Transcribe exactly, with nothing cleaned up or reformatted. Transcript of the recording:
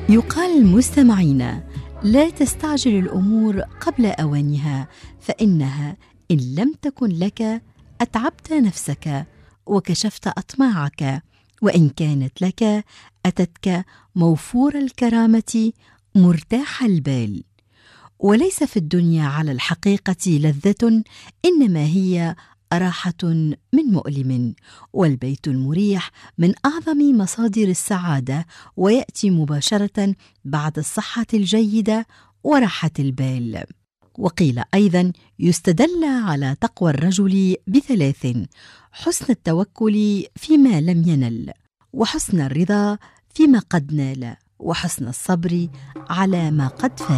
يقال مستمعينا: لا تستعجل الأمور قبل أوانها، فإنها إن لم تكن لك أتعبت نفسك وكشفت أطماعك، وإن كانت لك أتتك موفور الكرامة مرتاح البال. وليس في الدنيا على الحقيقة لذة، إنما هي راحة من مؤلم، والبيت المريح من أعظم مصادر السعادة، ويأتي مباشرة بعد الصحة الجيدة وراحة البال. وقيل أيضا: يستدل على تقوى الرجل بثلاث: حسن التوكل فيما لم ينل، وحسن الرضا فيما قد نال، وحسن الصبر على ما قد فات.